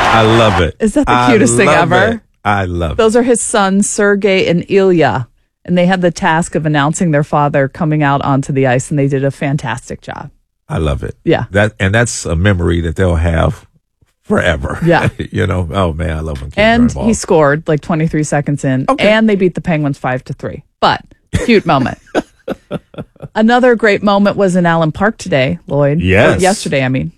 I love it. Is that the cutest thing ever? It. I love it. Those are his sons, Sergey and Ilya. And they had the task of announcing their father coming out onto the ice, and they did a fantastic job. I love it. Yeah. That's a memory that they'll have forever. Yeah. Oh man, I love when kids are And involved. he scored like 23 seconds in, Okay. and they beat the Penguins 5-3. But cute moment. Another great moment was in Allen Park today, Lloyd. Yes. Or yesterday, I mean.